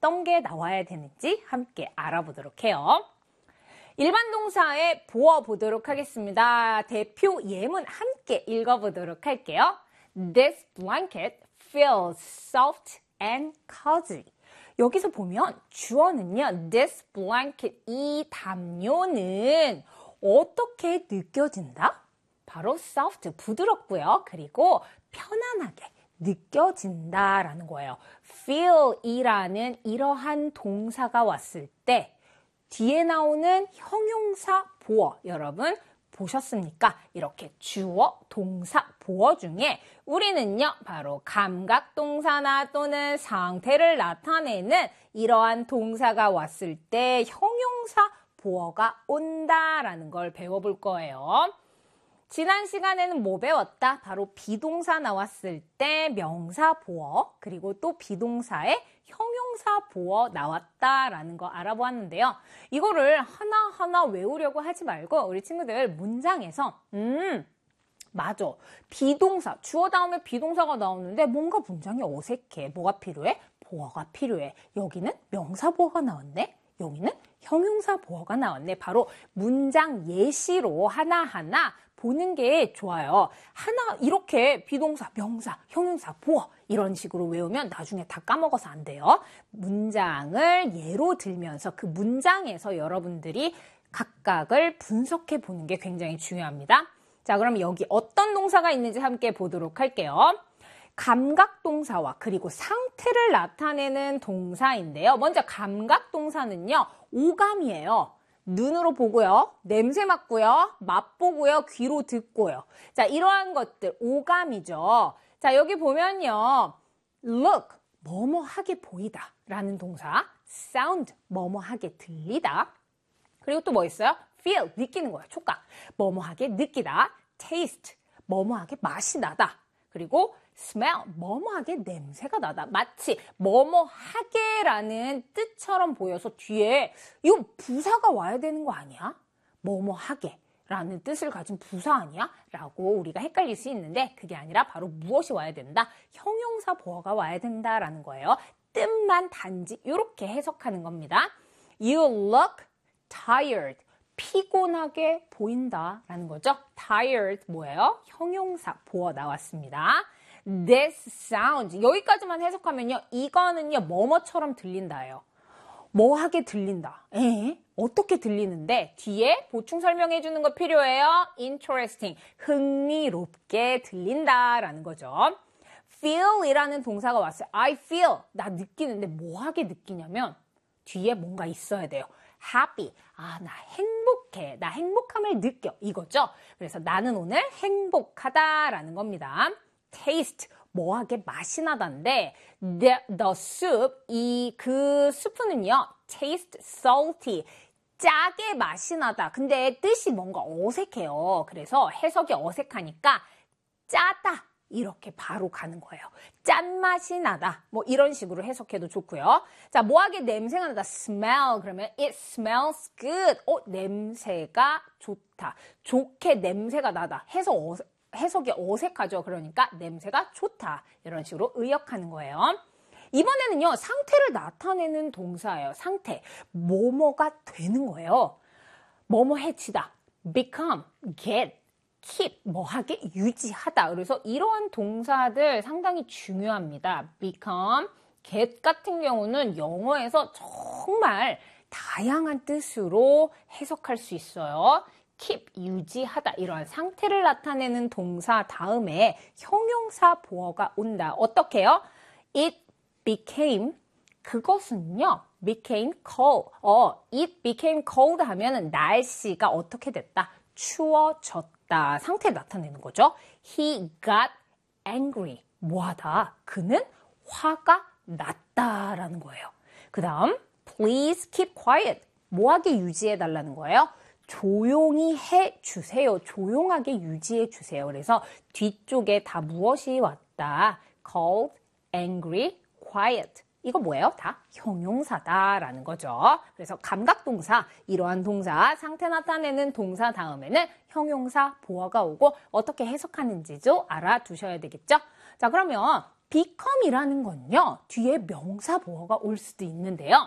어떤 게 나와야 되는지 함께 알아보도록 해요. 일반 동사에 보어 보도록 하겠습니다. 대표 예문 함께 읽어보도록 할게요. This blanket feels soft and cozy. 여기서 보면 주어는요, this blanket, 이 담요는 어떻게 느껴진다? 바로 soft, 부드럽고요. 그리고 편안하게 느껴진다라는 거예요. feel이라는 이러한 동사가 왔을 때 뒤에 나오는 형용사 보어, 여러분 보셨습니까? 이렇게 주어, 동사, 보어 중에 우리는요, 바로 감각동사나 또는 상태를 나타내는 이러한 동사가 왔을 때 형용사 보어가 온다라는 걸 배워볼 거예요. 지난 시간에는 뭐 배웠다? 바로 비동사 나왔을 때 명사 보어, 그리고 또 비동사에 형용사 보어 나왔다라는 거 알아보았는데요. 이거를 하나하나 외우려고 하지 말고 우리 친구들 문장에서 맞아. 비동사, 주어 다음에 비동사가 나오는데 뭔가 문장이 어색해. 뭐가 필요해? 보어가 필요해. 여기는 명사 보어가 나왔네. 여기는 형용사 보어가 나왔네. 바로 문장 예시로 하나하나 보는 게 좋아요. 하나 이렇게 비동사, 명사, 형용사, 보어 이런 식으로 외우면 나중에 다 까먹어서 안 돼요. 문장을 예로 들면서 그 문장에서 여러분들이 각각을 분석해 보는 게 굉장히 중요합니다. 자, 그럼 여기 어떤 동사가 있는지 함께 보도록 할게요. 감각동사와 그리고 상태를 나타내는 동사인데요. 먼저 감각동사는요, 오감이에요. 눈으로 보고요, 냄새 맡고요, 맛보고요, 귀로 듣고요. 자, 이러한 것들 오감이죠. 자, 여기 보면요, look, 뭐뭐하게 보이다 라는 동사, sound, 뭐뭐하게 들리다. 그리고 또 뭐 있어요? feel, 느끼는 거예요. 촉각. 뭐뭐하게 느끼다. taste, 뭐뭐하게 맛이 나다. 그리고 smell, 뭐뭐하게 냄새가 나다. 마치 뭐뭐하게라는 뜻처럼 보여서 뒤에 이거 부사가 와야 되는 거 아니야? 뭐뭐하게라는 뜻을 가진 부사 아니야? 라고 우리가 헷갈릴 수 있는데 그게 아니라 바로 무엇이 와야 된다? 형용사 보어가 와야 된다라는 거예요. 뜻만 단지 이렇게 해석하는 겁니다. You look tired. 피곤하게 보인다라는 거죠. tired 뭐예요? 형용사 보어 나왔습니다. This sounds 여기까지만 해석하면요. 이거는요. 뭐뭐처럼 들린다예요. 뭐하게 들린다. 어떻게 들리는데 뒤에 보충 설명해 주는 거 필요해요. interesting 흥미롭게 들린다라는 거죠. feel이라는 동사가 왔어요. I feel 나 느끼는데 뭐하게 느끼냐면 뒤에 뭔가 있어야 돼요. happy. 나 행복해. 나 행복함을 느껴. 이거죠. 그래서 나는 오늘 행복하다라는 겁니다. taste. 뭐하게 맛이 나다인데 the soup. 그 수프는요. taste salty. 짜게 맛이 나다. 근데 뜻이 뭔가 어색해요. 그래서 해석이 어색하니까 짜다. 이렇게 바로 가는 거예요. 짠맛이 나다. 뭐 이런 식으로 해석해도 좋고요. 자, 뭐하게 냄새가 나다. smell. 그러면 it smells good. 냄새가 좋다. 좋게 냄새가 나다. 해석이 어색하죠. 그러니까 냄새가 좋다. 이런 식으로 의역하는 거예요. 이번에는요. 상태를 나타내는 동사예요. 상태. 뭐뭐가 되는 거예요. 뭐뭐해지다. become, get. keep, 뭐하게 유지하다. 그래서 이러한 동사들 상당히 중요합니다. become, get 같은 경우는 영어에서 정말 다양한 뜻으로 해석할 수 있어요. keep, 유지하다. 이러한 상태를 나타내는 동사 다음에 형용사 보어가 온다. 어떻게요? It became, 그것은요. became cold. It became cold 하면은 날씨가 어떻게 됐다? 추워졌다. 상태 나타내는 거죠. He got angry. 뭐하다? 그는 화가 났다라는 거예요. 그 다음 please keep quiet. 뭐하게 유지해달라는 거예요? 조용히 해주세요. 조용하게 유지해주세요. 그래서 뒤쪽에 다 무엇이 왔다? cold, angry, quiet. 이거 뭐예요? 다 형용사다라는 거죠. 그래서 감각동사, 이러한 동사, 상태 나타내는 동사 다음에는 형용사 보어가 오고 어떻게 해석하는지도 알아두셔야 되겠죠? 자, 그러면 become이라는 건요, 뒤에 명사 보어가 올 수도 있는데요.